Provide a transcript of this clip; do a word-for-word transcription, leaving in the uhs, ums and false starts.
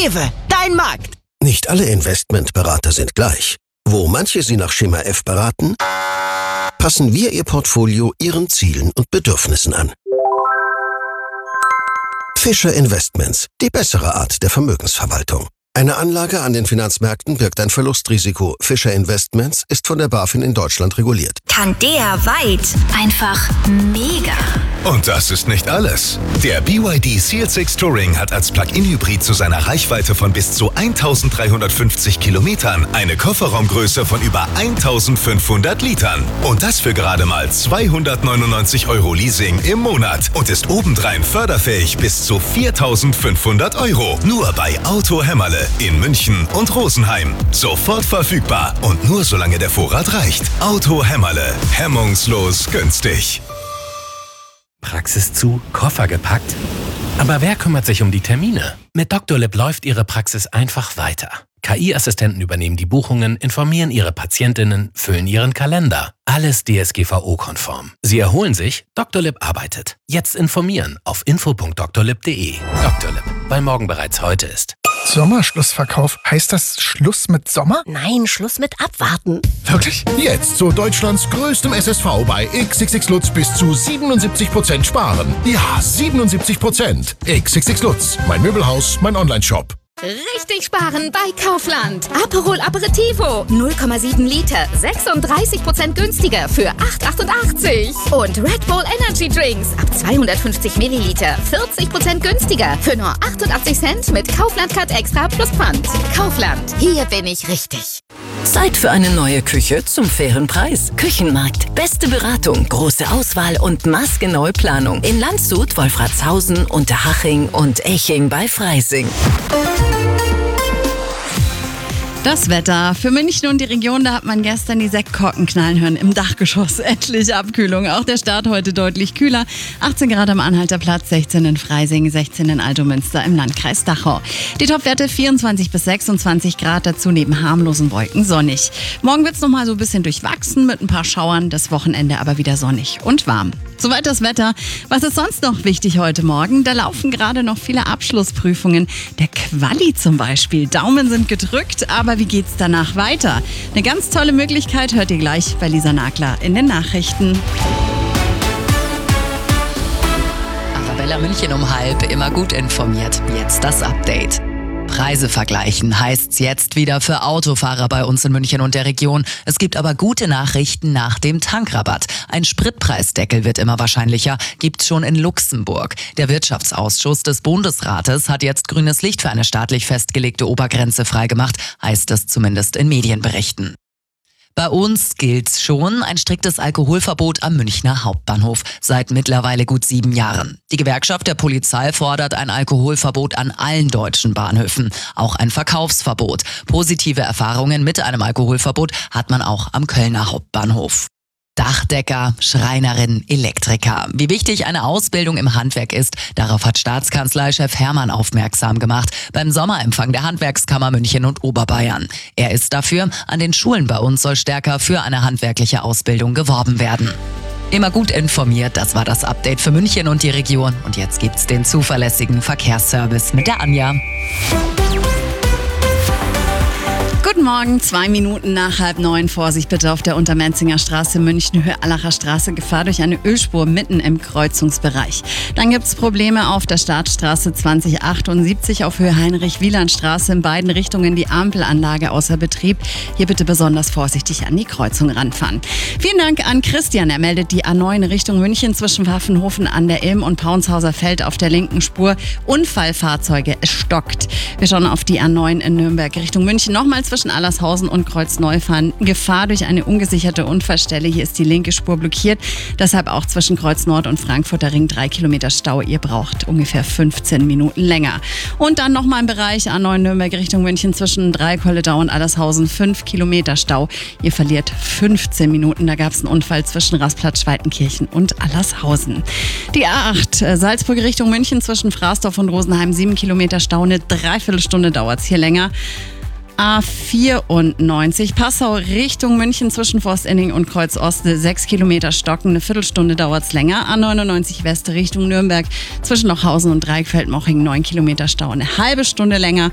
Rewe, dein Markt. Nicht alle Investmentberater sind gleich. Wo manche Sie nach Schema F beraten, passen wir Ihr Portfolio Ihren Zielen und Bedürfnissen an. Fischer Investments, die bessere Art der Vermögensverwaltung. Eine Anlage an den Finanzmärkten birgt ein Verlustrisiko. Fischer Investments ist von der BaFin in Deutschland reguliert. Kann der weit einfach mega. Und das ist nicht alles. Der B Y D C L sechs Touring hat als Plug-in-Hybrid zu seiner Reichweite von bis zu eintausenddreihundertfünfzig Kilometern eine Kofferraumgröße von über eintausendfünfhundert Litern. Und das für gerade mal zweihundertneunundneunzig Euro Leasing im Monat und ist obendrein förderfähig bis zu viertausendfünfhundert Euro. Nur bei Auto Hämmerle in München und Rosenheim. Sofort verfügbar und nur solange der Vorrat reicht. Auto Hämmerle. Hemmungslos günstig. Praxis zu, Koffer gepackt? Aber wer kümmert sich um die Termine? Mit Doctolib läuft Ihre Praxis einfach weiter. K I-Assistenten übernehmen die Buchungen, informieren Ihre Patientinnen, füllen Ihren Kalender. Alles D S G V O-konform. Sie erholen sich, Doctolib arbeitet. Jetzt informieren auf info punkt doctolib punkt de. Doctolib, weil morgen bereits heute ist. Sommerschlussverkauf. Heißt das Schluss mit Sommer? Nein, Schluss mit Abwarten. Wirklich? Jetzt zu Deutschlands größtem S S V bei X X X Lutz bis zu siebenundsiebzig Prozent sparen. Ja, siebenundsiebzig Prozent. X X X Lutz, mein Möbelhaus, mein Online-Shop. Richtig sparen bei Kaufland. Aperol Aperitivo, null Komma sieben Liter, sechsunddreißig Prozent günstiger für acht achtundachtzig. Und Red Bull Energy Drinks ab zweihundertfünfzig Milliliter, vierzig Prozent günstiger für nur achtundachtzig Cent mit Kaufland Card Extra plus Pfand. Kaufland, hier bin ich richtig. Zeit für eine neue Küche zum fairen Preis. Küchenmarkt. Beste Beratung, große Auswahl und maßgenaue Planung. In Landshut, Wolfratshausen, Unterhaching und Eching bei Freising. Das Wetter für München und die Region, da hat man gestern die Sektkorken knallen hören im Dachgeschoss. Endlich Abkühlung. Auch der Start heute deutlich kühler. achtzehn Grad am Anhalter Platz, sechzehn in Freising, sechzehn in Altomünster im Landkreis Dachau. Die Topwerte vierundzwanzig bis sechsundzwanzig Grad, dazu neben harmlosen Wolken sonnig. Morgen wird es nochmal so ein bisschen durchwachsen mit ein paar Schauern, das Wochenende aber wieder sonnig und warm. Soweit das Wetter. Was ist sonst noch wichtig heute Morgen? Da laufen gerade noch viele Abschlussprüfungen. Der Quali zum Beispiel. Daumen sind gedrückt, aber wie geht's danach weiter? Eine ganz tolle Möglichkeit hört ihr gleich bei Lisa Nagler in den Nachrichten. Arabella München um halb, immer gut informiert. Jetzt das Update. Preise vergleichen heißt's jetzt wieder für Autofahrer bei uns in München und der Region. Es gibt aber gute Nachrichten nach dem Tankrabatt. Ein Spritpreisdeckel wird immer wahrscheinlicher, gibt's schon in Luxemburg. Der Wirtschaftsausschuss des Bundesrates hat jetzt grünes Licht für eine staatlich festgelegte Obergrenze freigemacht, heißt es zumindest in Medienberichten. Bei uns gilt's schon ein striktes Alkoholverbot am Münchner Hauptbahnhof seit mittlerweile gut sieben Jahren. Die Gewerkschaft der Polizei fordert ein Alkoholverbot an allen deutschen Bahnhöfen, auch ein Verkaufsverbot. Positive Erfahrungen mit einem Alkoholverbot hat man auch am Kölner Hauptbahnhof. Dachdecker, Schreinerin, Elektriker. Wie wichtig eine Ausbildung im Handwerk ist, darauf hat Staatskanzleichef Hermann aufmerksam gemacht beim Sommerempfang der Handwerkskammer München und Oberbayern. Er ist dafür, an den Schulen bei uns soll stärker für eine handwerkliche Ausbildung geworben werden. Immer gut informiert, das war das Update für München und die Region. Und jetzt gibt's den zuverlässigen Verkehrsservice mit der Anja. Guten Morgen, zwei Minuten nach halb neun. Vorsicht bitte auf der Untermenzinger Straße, München, Höhe-Allacher Straße. Gefahr durch eine Ölspur mitten im Kreuzungsbereich. Dann gibt es Probleme auf der Startstraße zwanzig achtundsiebzig auf Höhe Heinrich-Wieland-Straße. In beiden Richtungen die Ampelanlage außer Betrieb. Hier bitte besonders vorsichtig an die Kreuzung ranfahren. Vielen Dank an Christian. Er meldet die A neun Richtung München zwischen Pfaffenhofen an der Ilm und Paunshauser Feld auf der linken Spur. Unfallfahrzeuge, es stockt. Wir schauen auf die A neun in Nürnberg Richtung München. Nochmal zwischen Allershausen und Kreuzneufahren. Gefahr durch eine ungesicherte Unfallstelle. Hier ist die linke Spur blockiert. Deshalb auch zwischen Kreuz Nord und Frankfurter Ring drei Kilometer Stau. Ihr braucht ungefähr fünfzehn Minuten länger. Und dann nochmal im Bereich A neun Nürnberg Richtung München zwischen Dreikolledau und Allershausen fünf Kilometer Stau. Ihr verliert fünfzehn Minuten. Da gab es einen Unfall zwischen Rastplatz Schweitenkirchen und Allershausen. Die A acht Salzburg Richtung München zwischen Fraßdorf und Rosenheim sieben Kilometer Stau. Eine Dreiviertelstunde dauert es hier länger. A vierundneunzig Passau Richtung München zwischen Forstenning und Kreuz Ost sechs Kilometer Stocken, eine Viertelstunde dauert es länger. A neunundneunzig West Richtung Nürnberg zwischen Lochhausen und Dreieckfeld-Moching neun Kilometer Stau, eine halbe Stunde länger.